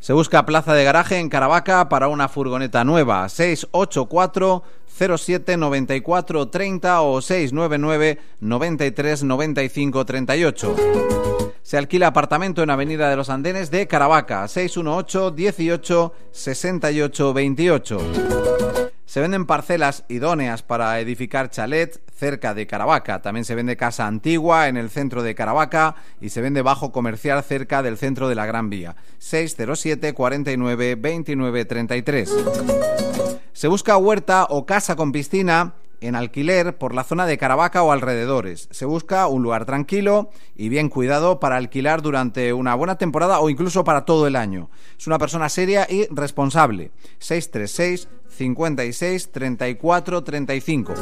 Se busca plaza de garaje en Caravaca para una furgoneta nueva. 684 07 94 30 o 699 93 95 38. Se alquila apartamento en Avenida de los Andenes de Caravaca. 618 18 68 28. Se venden parcelas idóneas para edificar chalet cerca de Caravaca. También se vende casa antigua en el centro de Caravaca y se vende bajo comercial cerca del centro de la Gran Vía. 607 49 29 33. Se busca huerta o casa con piscina en alquiler por la zona de Caravaca o alrededores. Se busca un lugar tranquilo y bien cuidado para alquilar durante una buena temporada o incluso para todo el año. Es una persona seria y responsable. 636 56 34 35.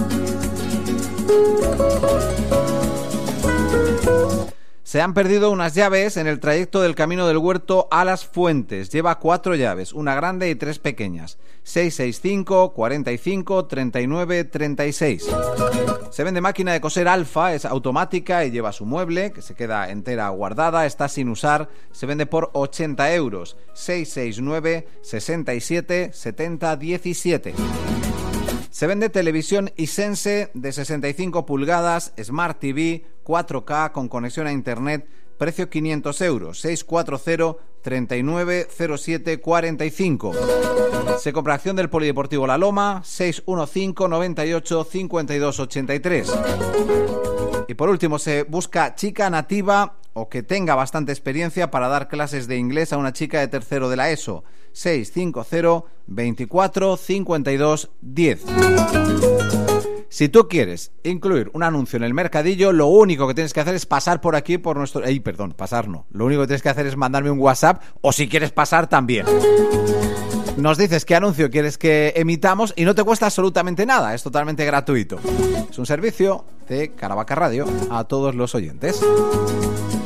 Se han perdido unas llaves en el trayecto del Camino del Huerto a Las Fuentes. Lleva 4 llaves, una grande y 3 pequeñas. 665 45 39 36. Se vende máquina de coser Alfa, es automática y lleva su mueble, que se queda entera guardada, está sin usar. Se vende por 80 euros. 669 67 70 17. Se vende televisión Hisense de 65 pulgadas, Smart TV, 4K con conexión a internet, precio 500 euros, 640 39 07 45. Se compra acción del Polideportivo La Loma, 615 98 52 83. Y por último, se busca chica nativa o que tenga bastante experiencia para dar clases de inglés a una chica de tercero de la ESO. 650 24 52 10. Si tú quieres incluir un anuncio en el mercadillo, lo único que tienes que hacer es pasar por aquí por nuestro... pasar no. Lo único que tienes que hacer es mandarme un WhatsApp o si quieres pasar también. Nos dices qué anuncio quieres que emitamos y no te cuesta absolutamente nada, es totalmente gratuito. Es un servicio de Caravaca Radio a todos los oyentes.